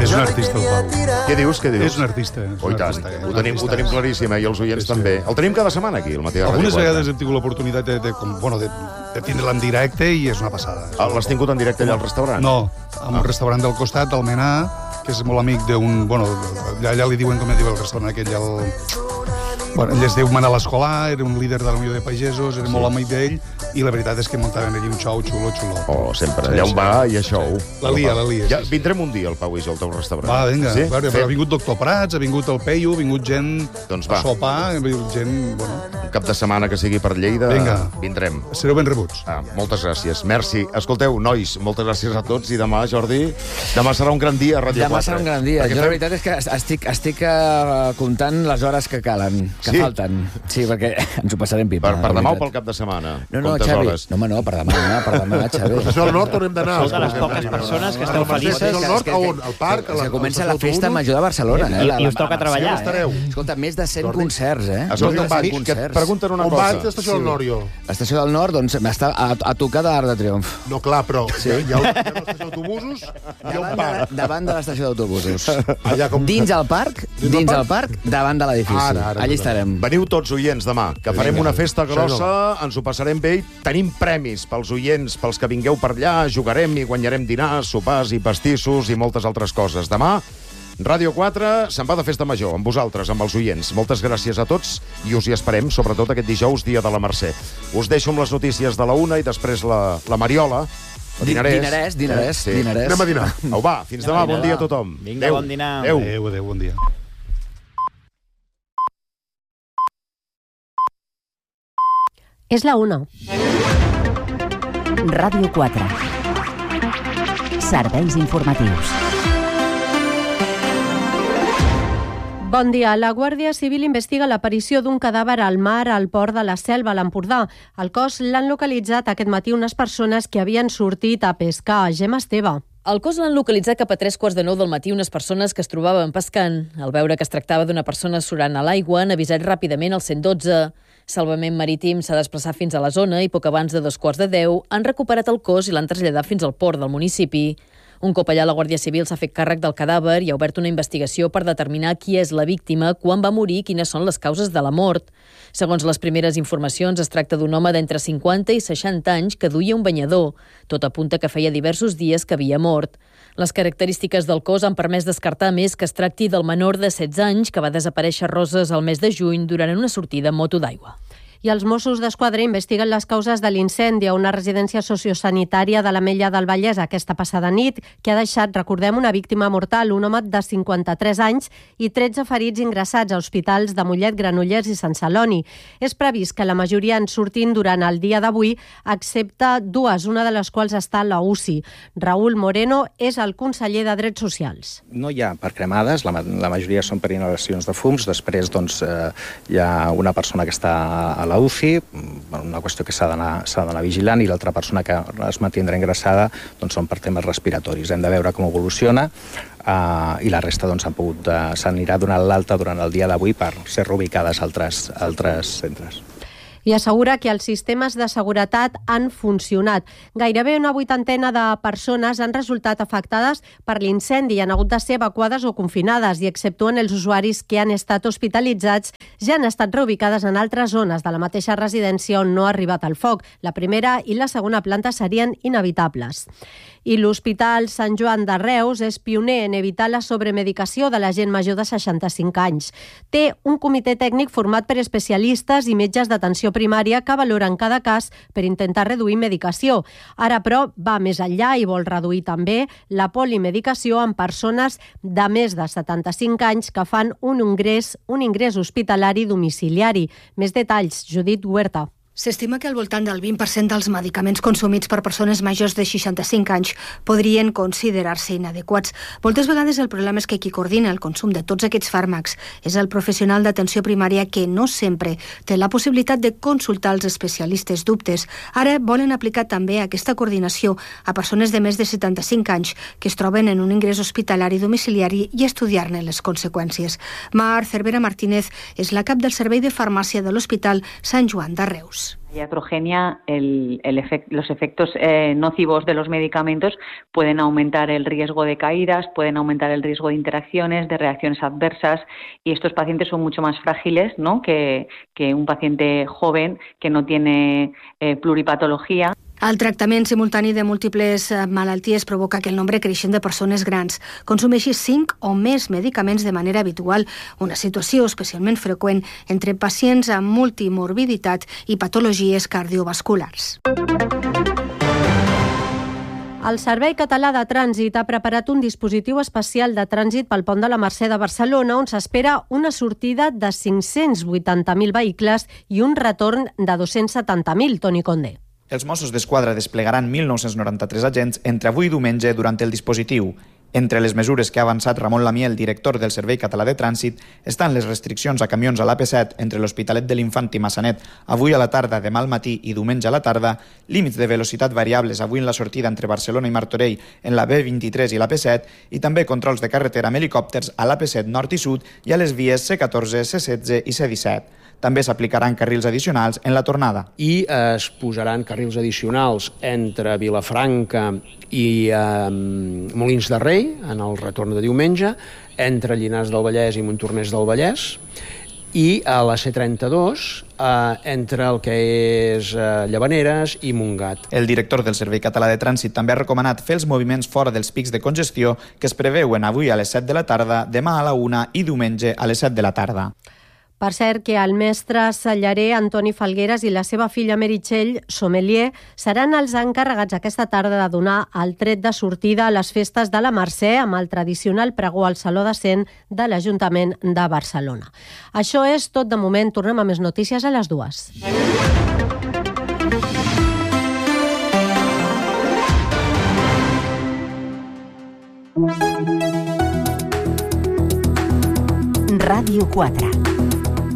És un artista, el Pau. Què dius? És un artista. Oh, i tant. Ho tenim claríssim, i els oients també. El tenim cada setmana aquí, al matí de Ràdio 4. Algunes vegades hem tingut l'oportunitat de tindre-la en directe i és una passada. L'has tingut en directe allà al restaurant? No, en un restaurant del costat, del Menà, que és molt amic d'un... allà li diuen, com diu el restaurant aquell, ell es diu Manel Escolà, era un líder de la Unió de Pagesos, era molt amic d'ell, i la veritat és que muntaven allí un xou xulo. Oh, sempre. Allà on va hi ha xou. La lia. Ja vindrem un dia, el Pau i jo, al teu restaurant. Va, vinga. Ha vingut Doctor Prats, ha vingut el Peyu, ha vingut gent a sopar, gent... Un cap de setmana que sigui per Lleida, vindrem. Sereu ben rebuts. Moltes gràcies. Merci. Escolteu, nois, moltes gràcies a tots, i demà, Jordi, demà serà un gran dia a Ràdio 4. Demà serà un gran dia. Jo la veritat és que estic comptant les hores que calen, que falten. Sí, perquè ens ho passarem pipa. Per demà o pel cap de setmana? No, Xavi. No, per demà, Xavi. L'Estació del Nord on hem d'anar? Sou de les poques persones que esteu felices. L'Estació del Nord, a on? Al parc? Que comença la festa major de Barcelona. I us toca treballar. Escolta, més de 100 concerts, Escolta, que et pregunten una cosa. On vaig l'Estació del Nord, jo? L'Estació del Nord, doncs, està a tocar de l'Arc de Triomf. No, clar, però hi ha l'estació d'autobusos i hi ha un parc. Davant de l'estació d'autobusos. Dins el parc, davant de l'edifici. Allí estarem. Veniu tots, oients, demà, que farem una festa grossa, ens ho passarem bé i tenim premis pels oients, pels que vingueu per allà, jugarem i guanyarem dinars, sopars i pastissos i moltes altres coses. Demà, Ràdio 4 se'n va de festa major, amb vosaltres, amb els oients. Moltes gràcies a tots i us hi esperem, sobretot aquest dijous, dia de la Mercè. Us deixo amb les notícies de la 1 i després la Mariola. Dinarès. Anem a dinar. Au, va, fins demà, bon dia a tothom. Vinga, bon dinar. Adéu, bon dia. És la 1. Ràdio 4. Serveis informatius. Bon dia. La Guàrdia Civil investiga l'aparició d'un cadàver al mar al port de la Selva, a l'Empordà. Al cos l'han localitzat aquest matí unes persones que havien sortit a pescar. Gemma Esteve. Al cos l'han localitzat cap a 3:15 del matí unes persones que es trobaven pescant. Al veure que es tractava d'una persona surant a l'aigua, han avisat ràpidament el 112. Salvament Marítim s'ha desplaçat fins a la zona i poc abans de 9:45 han recuperat el cos i l'han traslladat fins al port del municipi. Un cop allà, la Guàrdia Civil s'ha fet càrrec del cadàver i ha obert una investigació per determinar qui és la víctima, quan va morir i quines són les causes de la mort. Segons les primeres informacions, es tracta d'un home d'entre 50 i 60 anys que duia un banyador. Tot apunta que feia diversos dies que havia mort. Les característiques del cos han permès descartar més que es tracti del menor de 16 anys que va desaparèixer a Roses el mes de juny durant una sortida en moto d'aigua. I els Mossos d'Esquadra investiguen les causes de l'incendi a una residència sociosanitària de l'Ametlla del Vallès aquesta passada nit, que ha deixat, recordem, una víctima mortal, un home de 53 anys i 13 ferits ingressats a hospitals de Mollet, Granollers i Sant Celoni. És previst que la majoria en surtin durant el dia d'avui, excepte dues, una de les quals està a la UCI. Raúl Moreno és el conseller de Drets Socials. No hi ha per cremades, la majoria són per inhalacions de fums, després hi ha una persona que està a la UCI, una qüestió que s'ha d'anar vigilant, i l'altra persona que es mantindrà ingressada són per temes respiratoris. Hem de veure com evoluciona i la resta s'anirà donant l'alta durant el dia d'avui per ser reubicades a altres centres. I assegura que els sistemes de seguretat han funcionat. Gairebé una vuitantena de persones han resultat afectades per l'incendi i han hagut de ser evacuades o confinades, i exceptuant els usuaris que han estat hospitalitzats, ja han estat reubicades en altres zones de la mateixa residència on no ha arribat el foc. La primera i la segona planta serien inevitables. I l'Hospital Sant Joan de Reus és pioner en evitar la sobremedicació de la gent major de 65 anys. Té un comitè tècnic format per especialistes i metges d'atenció primària que valoren cada cas per intentar reduir medicació. Ara, però, va més enllà i vol reduir també la polimedicació en persones de més de 75 anys que fan un ingrés hospitalari domiciliari. Més detalls, Judit Huerta. S'estima que al voltant del 20% dels medicaments consumits per persones majors de 65 anys podrien considerar-se inadequats. Moltes vegades el problema és que qui coordina el consum de tots aquests fàrmacs és el professional d'atenció primària, que no sempre té la possibilitat de consultar els especialistes dubtes. Ara volen aplicar també aquesta coordinació a persones de més de 75 anys que es troben en un ingrés hospitalari domiciliari i estudiar-ne les conseqüències. Mar Cervera Martínez és la cap del servei de farmàcia de l'Hospital Sant Joan de Reus. nocivos. Iatrogenia, los efectos nocivos de los medicamentos pueden aumentar el riesgo de caídas, pueden aumentar el riesgo de interacciones, de reacciones adversas, y estos pacientes son mucho más frágiles, ¿no?, que un paciente joven que no tiene pluripatología. El tractament simultani de múltiples malalties provoca que el nombre creixent de persones grans consumeixi 5 o més medicaments de manera habitual, una situació especialment freqüent entre pacients amb multimorbiditat i patologies cardiovasculars. El Servei Català de Trànsit ha preparat un dispositiu especial de trànsit pel pont de la Mercè de Barcelona, on s'espera una sortida de 580.000 vehicles i un retorn de 270.000, Toni Conde. Els Mossos d'Esquadra desplegaran 1.993 agents entre avui i diumenge durant el dispositiu. Entre les mesures que ha avançat Ramon Lamiel, director del Servei Català de Trànsit, estan les restriccions a camions a l'AP7 entre l'Hospitalet de l'Infant i Massanet avui a la tarda, demà al matí i diumenge a la tarda, límits de velocitat variables avui en la sortida entre Barcelona i Martorell en la B23 i l'AP7 i també controls de carretera amb helicòpters a l'AP7 nord i sud i a les vies C14, C16 i C17. També s'aplicaran carrils addicionals en la tornada. I es posaran carrils addicionals entre Vilafranca i Molins de Rei, en el retorn de diumenge, entre Llinars del Vallès i Montornès del Vallès, i a la C32 entre el que és Llavaneres i Montgat. El director del Servei Català de Trànsit també ha recomanat fer els moviments fora dels pics de congestió que es preveuen avui a les 7 de la tarda, demà a la 1 i diumenge a les 7 de la tarda. Per cert, que el mestre cellarer Antoni Falgueres i la seva filla Meritxell, sommelier, seran els encarregats aquesta tarda de donar el tret de sortida a les festes de la Mercè amb el tradicional pregó al Saló de Cent de l'Ajuntament de Barcelona. Això és tot de moment. Tornem a més notícies a les 2. Ràdio 4.